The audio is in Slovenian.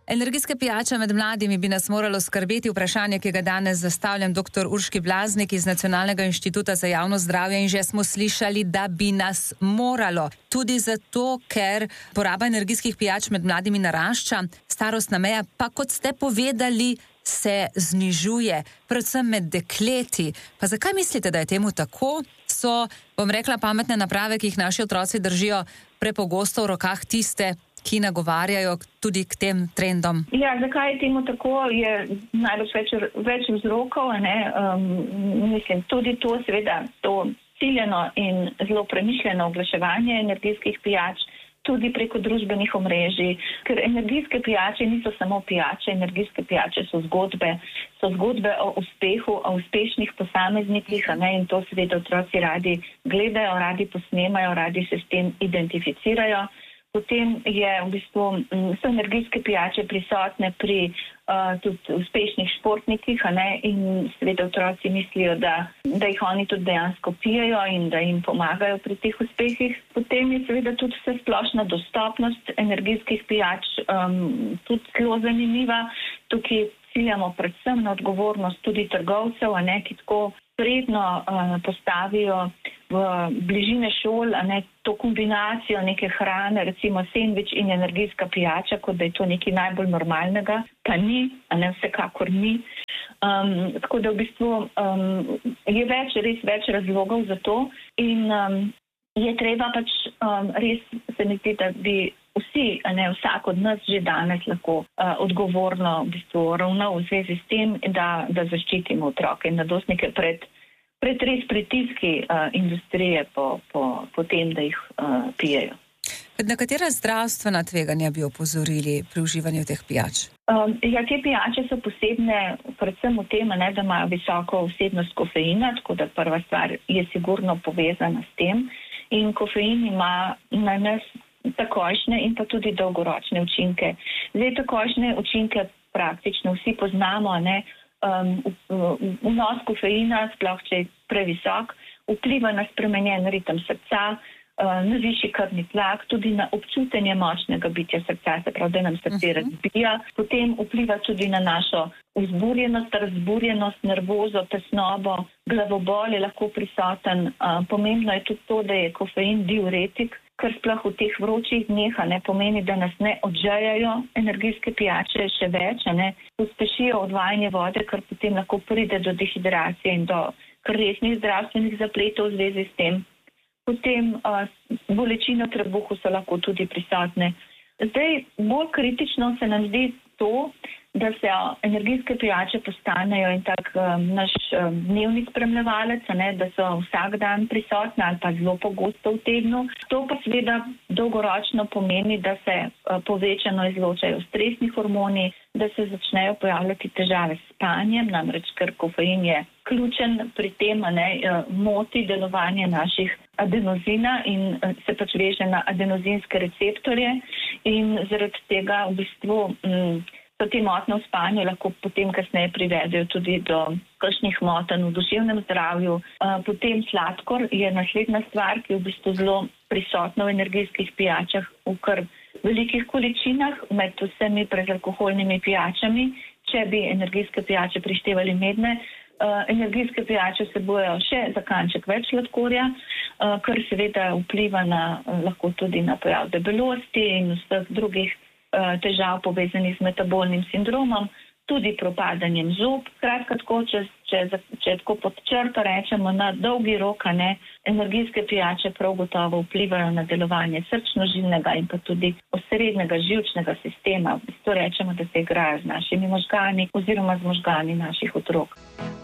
Energijske pijače med mladimi bi nas moralo skrbeti. Vprašanje, ki ga danes zastavljam dr. Urški Blaznik iz Nacionalnega inštituta za javno zdravje, in že smo slišali, da bi nas moralo. Tudi zato, ker poraba energijskih pijač med mladimi narašča, starostna meja pa, kot ste povedali, se znižuje, predvsem med dekleti. Pa zakaj mislite, da je temu tako? So, bom rekla, pametne naprave, ki jih naši otroci držijo prepogosto v rokah, tiste, ki nagovarjajo tudi k tem trendom? Ja, zakaj je temu tako, je najbolj več vzrokov. Mislim, tudi to seveda, to ciljeno in zelo premišljeno oglaševanje energijskih pijač, tudi preko družbenih omrežij, ker energijske pijače niso samo pijače, energijske pijače so zgodbe o uspehu, o uspešnih posameznikih, in to seveda otroci radi gledajo, radi posnemajo, radi se s tem identificirajo. Potem je v bistvu so energijske pijače prisotne pri tudi uspešnih športnikih, in seveda otroci mislijo, da jih oni tudi dejansko pijejo in da jim pomagajo pri teh uspehih. Potem je seveda tudi vse splošna dostopnost energijskih pijač tudi zelo zanimiva. Tukaj ciljamo predvsem na odgovornost tudi trgovcev, ki tako predno postavijo v bližine šol, to kombinacijo neke hrane, recimo sendvič in energijska pijača, kot da je to nekaj najbolj normalnega, pa ni, vsekakor ni. Tako da v bistvu je res več razlogov za to in je treba pač res se mi zdi, da bi vsi, vsak od nas že danes lahko odgovorno v bistvu ravnal v zvezi s tem, da zaščitimo otroke in mladostnike pred res pritiski industrije po tem, da jih pijejo. Na katera zdravstvena tveganja bi opozorili pri uživanju teh pijač? Te pijače so posebne predvsem v tem, da imajo visoko vsebnost kofeina, tako da prva stvar je sigurno povezana s tem. In kofein ima na nas takojšnje in pa tudi dolgoročne učinke. Zdaj takojšnje učinke praktično vsi poznamo, vnos kofeina, sploh če je previsok, vpliva na spremenjen ritem srca, na višji krvni tlak, tudi na občutenje močnega bitja srca, se pravi, da nam srce razbija. Potem vpliva tudi na našo vzburjenost, razburjenost, nervozo, tesnobo, glavobol je lahko prisoten. Pomembno je tudi to, da je kofein diuretik, kar sploh v teh vročih dneh pomeni, da nas ne odžejajo energijske pijače še več, pospešijo odvajanje vode, kar potem lahko pride do dehidracije in do kar resnih zdravstvenih zapletov v zvezi s tem. Potem bolečine v trebuhu so lahko tudi prisotne. Zdaj, bolj kritično se nam zdi to, da se energijske pijače postanejo in tak naš dnevni spremljevalec, da so vsak dan prisotne ali pa zelo pogosto v tednu. To pa seveda dolgoročno pomeni, da se povečano izločajo stresni hormoni, da se začnejo pojavljati težave s spanjem, namreč ker kofein je ključen pri tem, moti delovanje naših adenozina in se pač veže na adenozinske receptorje in zaradi tega v bistvu so te motnje v spanju lahko potem kasneje privedejo tudi do kakšnih motenj v duševnem zdravju. Potem sladkor je naslednja stvar, ki je v bistvu zelo prisotna v energijskih pijačah v kar velikih količinah med vsemi brezalkoholnimi pijačami. Če bi energijske pijače prištevali medne, energijske pijače vsebujejo še za kanček več sladkorja, kar seveda vpliva lahko tudi na pojav debelosti in vseh drugih težav povezanih z metabolnim sindromom, tudi propadanjem zob. Kratka, tako, če tako pod črto rečemo, na dolgi rok, energijske pijače prav gotovo vplivajo na delovanje srčno-žilnega in pa tudi osrednjega živčnega sistema. To rečemo, da se igrajo z našimi možgani oziroma z možgani naših otrok.